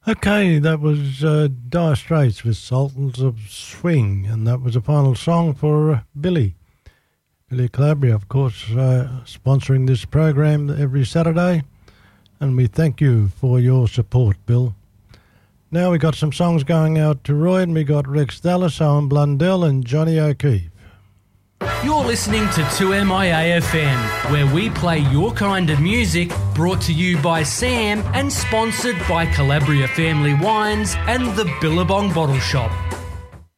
Okay, that was Dire Straits with Sultans of Swing, and that was the final song for Billy Calabria, of course, sponsoring this program every Saturday, and we thank you for your support, Bill. Now we got some songs going out to Roy, and we got Rex Dallas, Owen Blundell, and Johnny O'Keefe. You're listening to 2MIA FM, where we play your kind of music, brought to you by Sam and sponsored by Calabria Family Wines and the Billabong Bottle Shop.